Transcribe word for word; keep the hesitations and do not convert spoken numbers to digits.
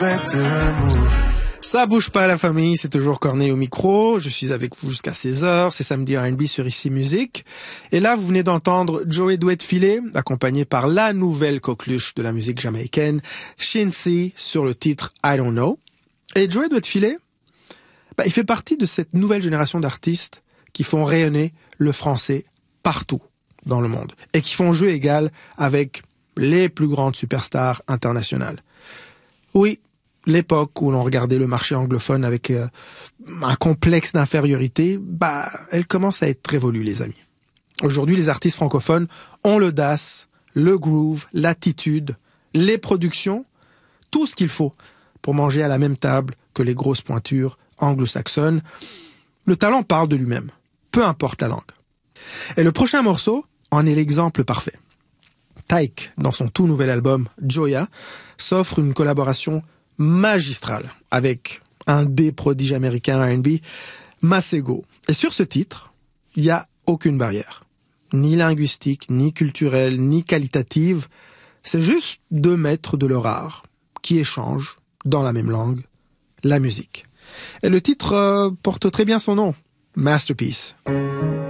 Ça bouge pas la famille, c'est toujours Corneille au micro, je suis avec vous jusqu'à seize heures, c'est samedi R and B sur Ici Musique. Et là, vous venez d'entendre Joey Douet-Filet, accompagné par la nouvelle coqueluche de la musique jamaïcaine, Shincy, sur le titre I Don't Know. Et Joey Douet-Filet, bah, il fait partie de cette nouvelle génération d'artistes qui font rayonner le français partout dans le monde et qui font jeu égal avec les plus grandes superstars internationales. Oui, l'époque où l'on regardait le marché anglophone avec euh, un complexe d'infériorité, bah, elle commence à être révolue, les amis. Aujourd'hui, les artistes francophones ont l'audace, le groove, l'attitude, les productions, tout ce qu'il faut pour manger à la même table que les grosses pointures anglo-saxonnes. Le talent parle de lui-même, peu importe la langue. Et le prochain morceau en est l'exemple parfait. Tyke, dans son tout nouvel album Joya, s'offre une collaboration magistrale avec un des prodiges américains R and B, Masego. Et sur ce titre, il n'y a aucune barrière, ni linguistique, ni culturelle, ni qualitative. C'est juste deux maîtres de leur art qui échangent dans la même langue, la musique. Et le titre euh, porte très bien son nom, Masterpiece.